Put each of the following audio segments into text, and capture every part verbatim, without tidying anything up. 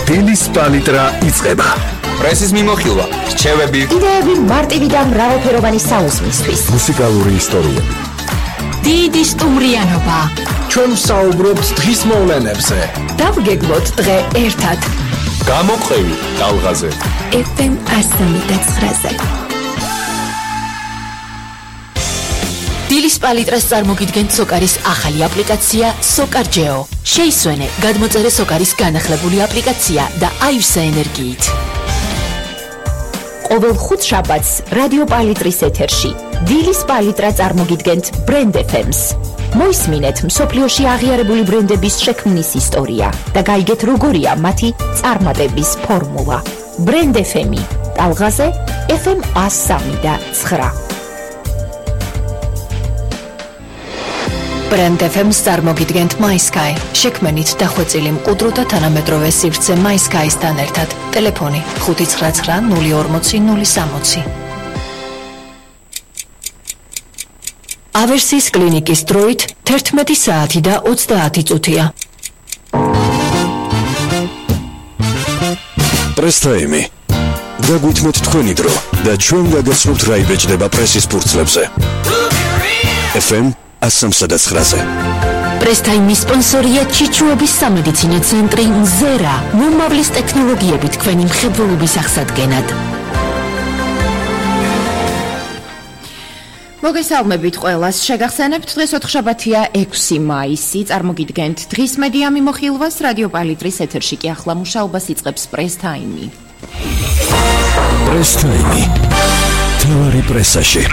დილის პალიტრა იწყება. პრესის მიმოხილვა, რჩევები, იდეები მარტივი და მრავალფეროვანი საუზმისთვის. მუსიკალური ისტორიები. დიდი სტუმრიანობა. ჩვენ ვსაუბრობთ დღის მოვლენებზე. დავგეგმოთ დღე ერთად. გამოყევი ტალღაზე. ეფ ემ ასამი და ცხრაზე. დილის პალიტრას წარმოგიდგენთ სოკარის ახალი აპლიკაცია სოკარჯეო. შეისვენე, გადმოწერე სოკარის განახლებული აპლიკაცია და აივსე ენერგიით. ყოველ ხუთშაბათს რადიო პალიტრის ეთერში დილის პალიტრა წარმოგიდგენთ ბრენდ ეფ ემს. მოისმინეთ მსოფლიოში აღიარებული ბრენდების შექმნის ისტორია და გაიგეთ როგორია მათი წარმატების ფორმულა. ბრენდ ეფ ემი, ტალღაზე ეფ ემ ასამი და ცხრა. ბრენდ ეფ ემს წარმოგიდგენთ MySky. შექმენით დახვეწილი მყუდრო და თანამედროვე სივრცე MySky-სთან ერთად. ტელეფონი ხუთი ცხრა ცხრა ნული ორმოცი ნული სამოცი. ავერსის კლინიკის დროით თერთმეტი საათი და ოცდაათი წუთია. პრესტაიმი. დაგვითმოთ თქვენი დრო და ჩვენ გაგაცნობთ რა იბეჭდება პრესის ფურცლებზე. ეფ ემ ასამსა და ცხრაზე. პრესტაიმის სპონსორია ჩიჩუების სამედიცინო ცენტრი მზერა. მომავლის ტექნოლოგიებით თქვენი მხედველობის აღსადგენად. მოგესალმებით ყველას. შეგახსენებთ, დღეს ოთხშაბათია ექვსი მაისი. წარმოგიდგენთ დღის მედია მიმოხილვას. რადიო პალიტრის ეთერში კი ახლა მუშაობას იწყებს პრესტაიმი. პრესტაიმი. თავარი პრესაში.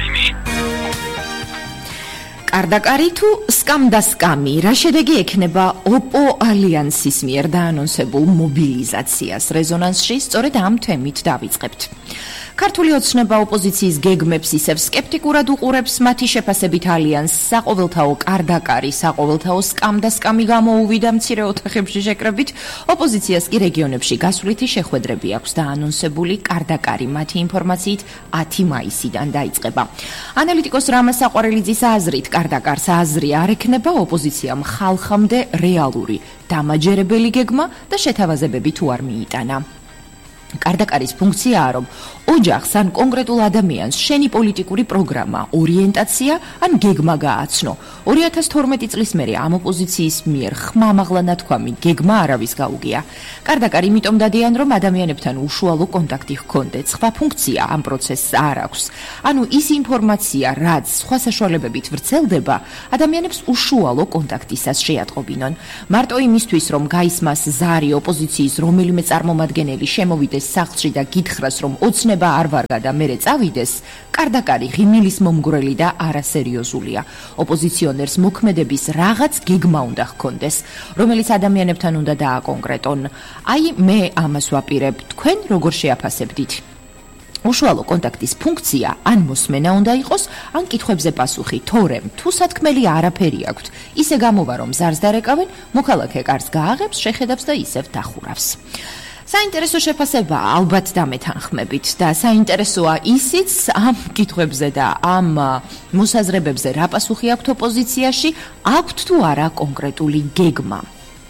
კარდაკარი თუ სკამდასკამი, რა შედეგი ექნება ოპო ალიანსის მიერ დაანონსებულ მობილიზაციას? რეზონანსში სწორედ ამ თემით დავიწყებთ. ქართული ოცნება ოპოზიციის გეგმებს ისევ სკეპტიკურად უყურებს. მათი შეფასებით ალიანსს საყოველთაო კარდაკარი, საყოველთაო სკამდასკამი გამოუვიდა მცირე ოთახებში შეკრებით. ოპოზიციას კი რეგიონებში გასვლითი შეხვედრები აქვს დაანონსებული. კარდაკარი მათი ინფორმაციით ათი მაისიდან დაიწყება. ანალიტიკოს რამა საყვარელიძის აზრით, კარდაკარს აზრი არ ექნება, ოპოზიციამ ხალხამდე რეალური დამაჯერებელი გეგმა და შეთავაზებები თუ არ მიიტანა. კარდაკარის ფუნქციაა, რომ ოჯახს ან კონკრეტულ ადამიანს შენი პოლიტიკური პროგრამა, ორიენტაცია ან გეგმა გააცნო. ორი ათას თორმეტი წლის მერე ამ ოპოზიციის მიერ ხმამაღლა ნათქვამი გეგმა არავის გაუგია. კარდაკარი იმიტომ დადიან, რომ ადამიანებთან უშუალო კონტაქტი ჰქონდეთ. სხვა ფუნქცია ამ პროცესს არ აქვს. ანუ ის ინფორმაცია, რაც სხვა საშუალებებით ვრცელდება, ადამიანებს უშუალო კონტაქტისას შეატყობინონ. მარტო იმისთვის, რომ გაისმას ზარი ოპოზიციის რომელიმე წარმომადგენელი შემოვიდეს სახლში და გითხრას, რომ ოცნება არ ვარგა და მერე წავიდეს, კარდაკარი ღიმილის მომგვრელი და არასერიოზულია. ოპოზიციონერს მოქმედების რაღაც გეგმა უნდა ჰქონდეს, რომელიც ადამიანებთან უნდა დააკონკრეტონ. აი, მე ამას ვაპირებ, თქვენ როგორ შეაფასებდით? უშუალო კონტაქტის ფუნქცია ან მოსმენა უნდა იყოს, ან კითხვებზე პასუხი, თორემ თუ სათქმელი არაფერი აქვთ, ისე გამოვა, რომ ზარს დარეკავენ, მოქალაქე კარს გააღებს, შეხედავს და ისევ დახურავს. საინტერესო შეფასება ალბათ დამეთანხმებით და საინტერესოა ისიც ამ კითხვებზე და ამ მოსაზრებებზე რა პასუხი აქვთ ოპოზიციაში, აქვთ თუ არა კონკრეტული გეგმა.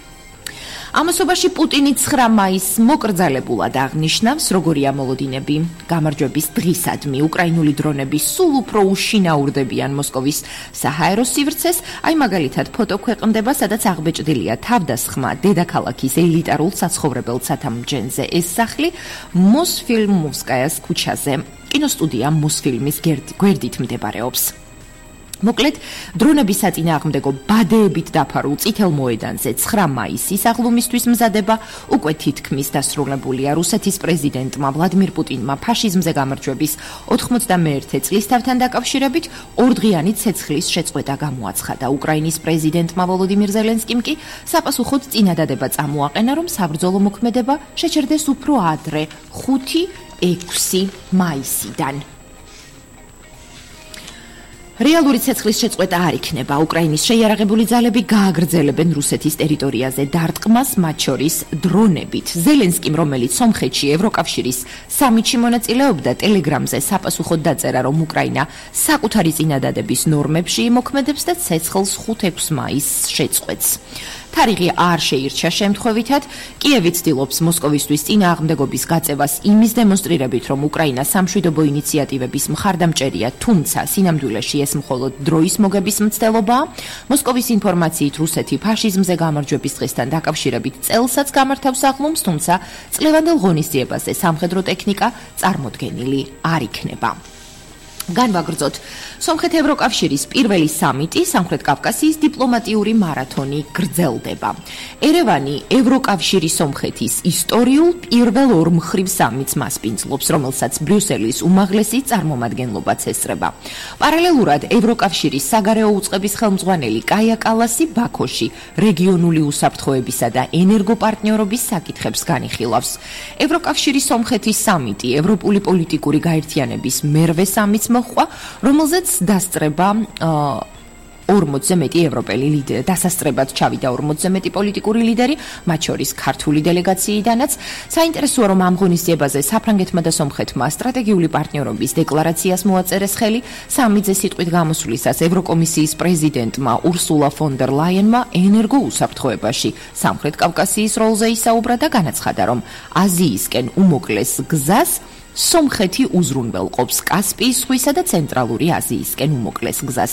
ამასობაში პუტინი ცხრა მაისს მოკრძალებულად აღნიშნავს, როგორია მოლოდინები. გამარჯვების დღისადმი უკრაინული დრონები სულ უფრო უშინაურდებიან მოსკოვის საჰაერო სივრცეს. აი მაგალითად ფოტო ქვეყნდება, სადაც აღბეჭდილია თავდასხმა დედაქალაქის ელიტარულ საცხოვრებელ სათამბჯენზე. ეს სახლი მოსფილმოვსკაიას ქუჩაზე, კინოსტუდია მოსფილმის გვერდით მდებარეობს. მოკლედ, დრონების საწინააღმდეგო ბადეებით დაფარულ წითელ მოედანზე ცხრა მაისის აღლუმისთვის მზადება უკვე თითქმის დასრულებულია. რუსეთის პრეზიდენტმა ვლადიმირ პუტინმა ფაშიზმზე გამარჯვების ოთხმოცდამეერთე წლისთავთან დაკავშირებით ორდღიანი ცეცხლის შეწყვეტა გამოაცხადა. უკრაინის პრეზიდენტმა ვოლოდიმირ ზელენსკიმ კი საპასუხოდ წინადადება წამოაყენა, რომ საბრძოლო მოქმედება შეჩერდეს უფრო ადრე, ხუთი ექვსი მაისიდან. რეალური ცეცხლის შეწყვეტა არ იქნება. უკრაინის შეიარაღებული ძალები გააგრძელებენ რუსეთის ტერიტორიაზე დარტყმას, მათ შორის დრონებით. ზელენსკიმ, რომელიც სომხეთში ევროკავშირის სამიტში მონაწილეობდა, ტელეგრამზე საპასუხოდ დაწერა, რომ უკრაინა საკუთარი წინადადების ნორმებში იმოქმედებს და ცეცხლს ხუთი ექვსი მაისს შეწყვეტს. თარიღი არ შეირჩა შემთხვევითად. კიევი ცდილობს მოსკოვისთვის წინააღმდეგობის გაწევას იმის დემონსტრირებით, რომ უკრაინა სამშვიდობო ინიციატივების მხარდამჭერია, თუმცა სინამდვილეში ეს მხოლოდ დროის მოგების მცდელობაა. მოსკოვის ინფორმაციით რუსეთი ფაშიზმზე გამარჯვების დღესთან დაკავშირებით წელსაც გამართავს აღლუმს, თუმცა წლევანდელ ღონისძიებაზე სამხედრო ტექნიკა წარმოდგენილი არ იქნება. განვაგრძოთ სომხეთ ევროკავშირის პირველი სამიტი სამხრეთ კავკასიის დიპლომატიური მარათონი გრძელდება. ერევანი ევროკავშირის სომხეთის ისტორიულ პირველ ორმხრივ სამიტს მასპინძლობს, რომელსაც ბრიუსელის უმაღლესი წარმომადგენლობაც ესწრება. პარალელურად ევროკავშირის საგარეო უწყების ხელმძღვანელი კაია კალასი ბაქოში რეგიონული უსაფრთხოებისა და ენერგოპარტნიორობის საკითხებს განიხილავს. ევროკავშირის სომხეთის სამიტი ევროპული პოლიტიკური გაერთიანების მერვე სამიტს მოჰყვა, რომელზეც დასწრება ორმოცზე მეტი ევროპელი ლიდერი, დასასწრებად ჩავიდა ორმოცზე მეტი პოლიტიკური ლიდერი, მათ შორის ქართული დელეგაციიდანაც. საინტერესოა, რომ ამ ღონისძიებაზე საფრანგეთმა და სომხეთმა სტრატეგიული პარტნიორობის დეკლარაციას მოაწერეს ხელი. სამიტზე სიტყვით გამოსვლისას ევროკომისიის პრეზიდენტმა ურსულა ფონ დერ ლაიენმა ენერგოუსაფრთხოებაში სამხრეთ კავკასიის როლზე ისაუბრა და განაცხადა, რომ აზიისკენ უმოკლეს გზას სომხეთი უზრუნველყოფს კასპიის ზღვისა და ცენტრალური აზიისკენ უმოკლეს გზას.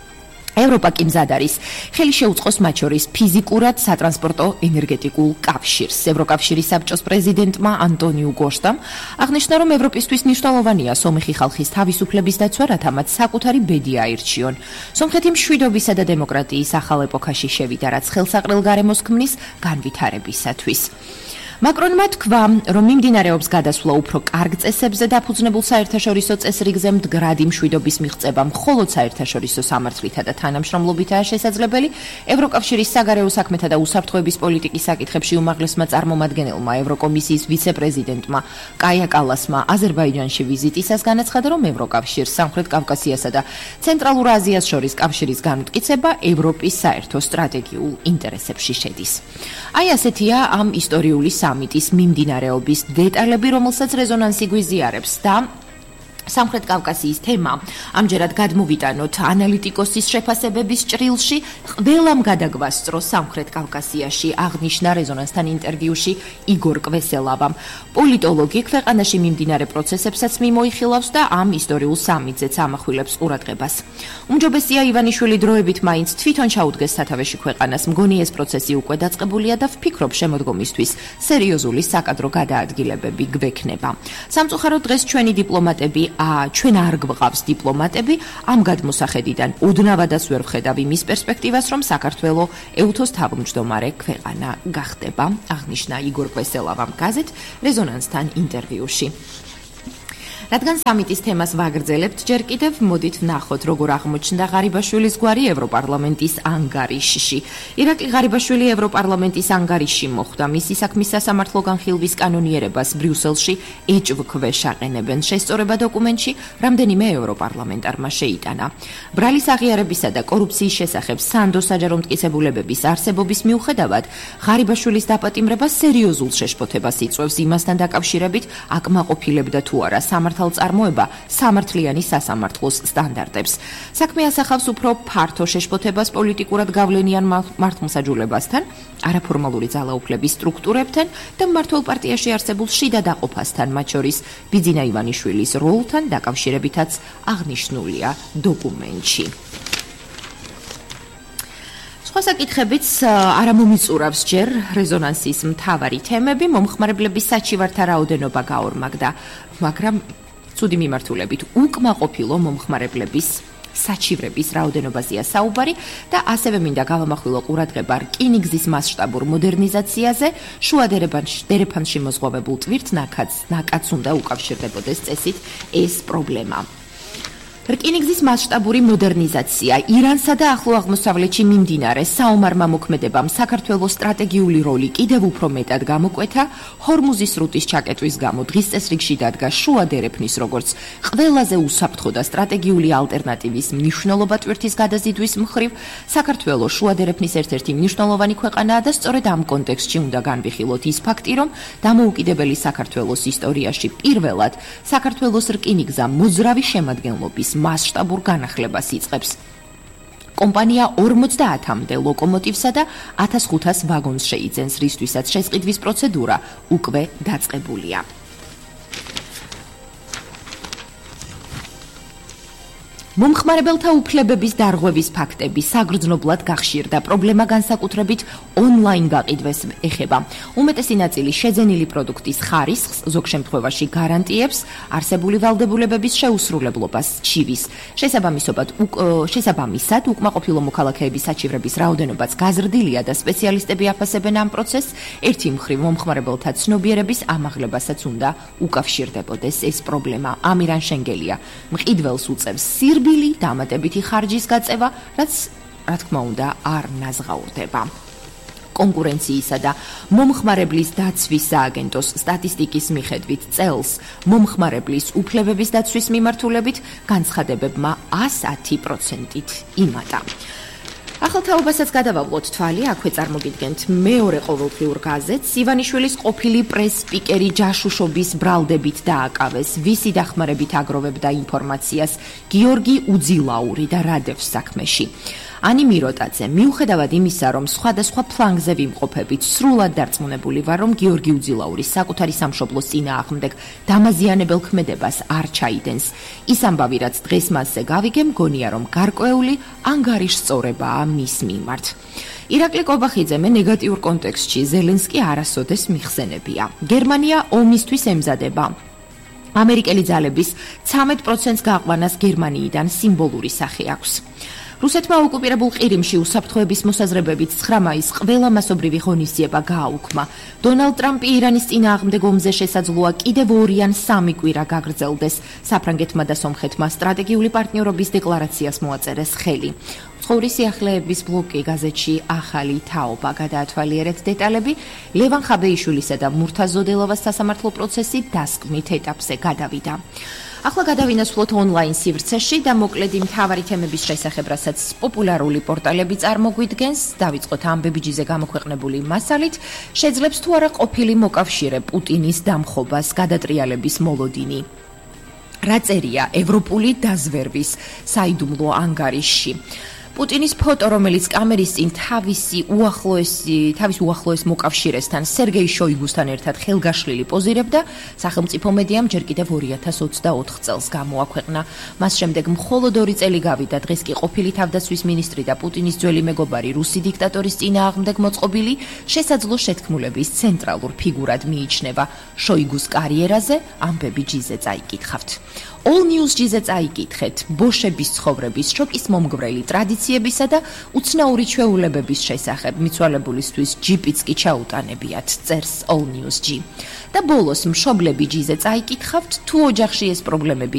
ევროპა კი მზად არის ხელი შეუწყოს მათ შორის ფიზიკურად სატრანსპორტო ენერგეტიკულ კავშირს. ევროკავშირის საბჭოს პრეზიდენტმა ანტონიუ გოშტამ აღნიშნა, რომ ევროპისთვის მნიშვნელოვანია სომეხი ხალხის თავისუფლების დაცვა, რათა მათ საკუთარი ბედი აირჩიონ. სომხეთი მშვიდობისა და დემოკრატიის ახალ ეპოქაში შევიდა, რაც ხელსაყრელ გარემოს ქმნის განვითარებისათვის. მაკრონმა თქვა, რომ მიმდინარეობს გადასვლა უფრო კარგ წესებზე დაფუძნებულ საერთაშორისო წესრიგზე, მდგრადი მშვიდობის მიღწევა მხოლოდ საერთაშორისო სამართლითა და თანამშრომლობითაა შესაძლებელი. ევროკავშირის საგარეო საქმეთა და უსაფრთხოების პოლიტიკის საკითხებში უმაღლესმა წარმომადგენელმა ევროკომისიის ვიცე-პრეზიდენტმა კაია კალასმა აზერბაიჯანში ვიზიტისას განაცხადა, რომ ევროკავშირს სამხრეთ კავკასიასა და ცენტრალურ აზიას შორის კავშირის განმტკიცება ევროპის საერთო სტრატეგიულ ინტერესებში შედის. აი ასეთია ამ ისტორიული სამიტის მიმდინარეობის დეტალები, რომელსაც რეზონანსი გვიზიარებს და სამხრეთ კავკასიის თემა ამჯერად გადმოვიტანოთ ანალიტიკოსის შეფასებების ჭრილში. ყველამ გადაგვასწრო სამხრეთ კავკასიაში, აღნიშნა რეზონანსთან ინტერვიუში იგორ კვესელავამ. პოლიტოლოგი ქვეყანაში მიმდინარე პროცესებსაც მიმოიხილავს და ამ ისტორიულ სამიტზეც ამახვილებს ყურადღებას. უმჯობესია ივანიშვილი დროებით მაინც თვითონ ჩაუდგეს სათავეში ქვეყანას. მგონი ეს პროცესი უკვე დაწყებულია და ვფიქრობ შემოდგომისთვის სერიოზული საკადრო გადაადგილებები გვექნება. სამწუხაროდ დღეს ჩვენი დიპლომატები ა ჩვენ არ გვყავს დიპლომატები, ამ გადმოსახედიდან ოდნავადაც ვერ ვხედავ იმის პერსპექტივას, რომ საქართველო ეუთოს თავმჯდომარე ქვეყანა გახდება, აღნიშნა იგორ კვესელავამ გაზეთ რეზონანსთან ინტერვიუში. რადგან სამიტის თემას ვაგრძელებთ ჯერ კიდევ, მოდით ვნახოთ, როგორ აღმოჩნდა ღარიბაშვილის გვარი ევროპარლამენტის ანგარიშში. ირაკლი ღარიბაშვილი ევროპარლამენტის ანგარიშში მოხვდა. მისი საქმის სასამართლო განხილვის კანონიერებას ბრიუსელში ეჭვქვეშ აყენებენ. შესწორება დოკუმენტში რამდენიმე ევროპარლამენტარმა შეიტანა. ბრალის აღიარებისა და კორუფციის შესახებ სანდო საჯარო მტკიცებულებების არსებობის მიუხედავად, ღარიბაშვილის დაპატიმრება სერიოზულ შეშფოთებას იწვევს იმასთან დაკავშირებით, აკმაყოფილებდა თუ არა სამართალ წარმოება სამართლიანი სასამართლოს სტანდარტებს. საქმე ასახავს უფრო ფართო შეშფოთებას პოლიტიკურად გავლენიან მართლმსაჯულებასთან, არაფორმალური ძალაუფლების სტრუქტურებთან და მმართველ პარტიაში არსებულ შიდა დაყოფასთან, მათ შორის ბიძინა ივანიშვილის როლთან დაკავშირებითაც აღნიშნულია დოკუმენტში. სხვა საკითხებიც არ მომიწურავს ჯერ რეზონანსის მთავარი თემები, მომხმარებლების საჩივართა რაოდენობა გაორმაგდა, მაგრამ ცუდი მიმართულებით უკმაყოფილო მომხმარებლების საჩივრების რაოდენობაზეა საუბარი და ასევე მინდა გავამახვილო ყურადღება რკინიგზის მასშტაბურ მოდერნიზაციაზე. შუა დერეფანში მოზღვავებულ ტვირთნაკადს ნაკადს უნდა უკავშირდებოდეს წესით ეს პრობლემა. რკინიგზის მასშტაბური მოდერნიზაცია ირანსა და ახლო აღმოსავლეთში მიმდინარე საომარმა მოქმედებამ საქართველოს სტრატეგიული როლი კიდევ უფრო მეტად გამოკვეთა. ჰორმუზის სრუტის ჩაკეტვის გამო დღის წესრიგში დადგა შუა დერეფნის როგორც ყველაზე უსაფრთხო და სტრატეგიული ალტერნატივის მნიშვნელობა ტვირთის გადაზიდვის მხრივ. საქართველოს შუა დერეფნის ერთ-ერთი მნიშვნელოვანი ქვეყანაა და სწორედ ამ კონტექსტში უნდა განვიხილოთ ის ფაქტი, რომ დამოუკიდებელი საქართველოს ისტორიაში პირველად საქართველოს რკინიგზა მოძრავი შემადგენლობის მასშტაბურ განახლებას იწყებს. კომპანია ორმოცდაათამდე ლოკომოტივსა და ათას ხუთას ვაგონს შეიძენს, რისთვისაც შესყიდვის პროცედურა უკვე დაწყებულია. მომხმარებელთა უფლებების დარღვევის ფაქტები საგრძნობლად გახშირდა. პრობლემა განსაკუთრებით ონლაინ გაყიდვას ეხება. უმეტესი ნაწილი შეძენილი პროდუქტის ხარისხს, ზოგ შემთხვევაში გარანტიებს, არსებული ვალდებულებების შეუსრულებლობას ჩივის. შესაბამისობად, შესაბამისად, უკმაყოფილო მოქალაქეების საჩივრების რაოდენობაც გაზრდილია და სპეციალისტები აფასებენ ამ პროცესს. ერთი მხრივ მომხმარებელთა ცნობიერების ამაღლებასაც უნდა უკავშირდებოდეს ეს პრობლემა. ამირან შენგელია მყიდველს უწევს სირ ბილი დამატებითი ხარჯის გაწევა, რაც რა თქმა უნდა არ ნაზღაურდება. კონკურენციისა და მომხმარებლის დაცვის სააგენტოს სტატისტიკის მიხედვით წელს მომხმარებლის უფლებების დაცვის მიმართულებით განცხადებებმა ათი პროცენტით იმატა. ახალ თაობასაც გადავავლოთ თვალი, აქვე წარმოგიდგენთ მეორე ყოველდღიურ გაზეთს. ივანიშვილის ყოფილი პრეს-სპიკერი ჯაშუშობის ბრალდებით დააკავეს. ვისი დახმარებით აგროვებდა ინფორმაციას გიორგი უძილაური და რადევს საქმეში. ანი მიროტაძე, მიუხედავად იმისა, რომ სხვადასხვა ფლანგზე ვიმყოფებით, სრულად დარწმუნებული ვარ, რომ გიორგი უძილაურის საკუთარი სამშობლოს წინააღმდეგ დამაზიანებელ ქმედებას არ ჩაიდენს. ის ამბავი, რაც დღეს მასზე გავიგე, მგონია, რომ გარკვეული ანგარიშსწორებაა მის მიმართ. ირაკლი კობახიძე მე ნეგატიურ კონტექსტში ზელენსკი არასოდეს მიხსენებია. გერმანია ომისთვის ემზადება. ამერიკელი ძალების ცამეტ პროცენტს გაყვანას გერმანიიდან სიმბოლური სახე აქვს. რუსეთმა ოკუპირებულ ყირიმში უსაფრთხოების მოსაზრებებით ცხრა მაისს ყველა მასობრივი ღონისძიება გააუქმა. დონალდ ტრამპი ირანის წინააღმდეგ ომზე შესაძლოა კიდევ ორი ან სამი კვირა გაგრძელდეს. საფრანგეთმა და სომხეთმა სტრატეგიული პარტნიორობის დეკლარაციას მოაწერეს ხელი. უცხოური სიახლეების ბლოკი გაზეთში ახალი თაობა გადაათვალიერეთ დეტალები. ლევან ხაბეიშვილისა და მურთაზოდელოვას სასამართლო პროცესი დასკვნით ეტაპზე გადავიდა. ახლა გადავინაცვლოთ ონლაინ სივრცეში და მოკლედ იმ მთავარი თემების შესახებ, რასაც პოპულარული პორტალები წარმოგვიდგენს. დავიწყოთ ამბებიჯიზე გამოქვეყნებული მასალით. შეძლებს თუ არა ყოფილი მოკავშირე პუტინის დამხობას გადატრიალების მოლოდინი. რა წერია ევროპული დაზვერვის საიდუმლო ანგარიშში. პუტინის ფოტო, რომელიც კამერის წინ თავისი უახლოესი, თავის უახლოეს მოკავშირესთან, სერგეი შოიგუსთან ერთად ხელგაშლილი პოზირებდა, სახელმწიფო მედიამ ჯერ კიდევ ორი ათას ოცდაოთხ წელს გამოაქვეყნა. მას შემდეგ მხოლოდ ორი წელი გავიდა, დღეს კი ყოფილი თავდაცვის მინისტრი და პუტინის ძველი მეგობარი რუსი დიქტატორის წინააღმდეგ მოწყობილი შესაძლო შეთქმულების ცენტრალურ ფიგურად მიიჩნევა. შოიგუს კარიერაზე ამბებიჯიზე წაიკითხავთ. All News-ზე წაიკითხეთ ბოშების ცხოვრების შოკის მომგვრელი ტრადიციებისა და უცნაური ჩვეულებების შესახებ. მიცვალებულისთვის ჯიპიც კი ჩაუტანებიათ, წერს All News-ი. და ბოლოს მშობლები ჯიზე წაიკითხავთ, თუ ოჯახში ეს პრობლემები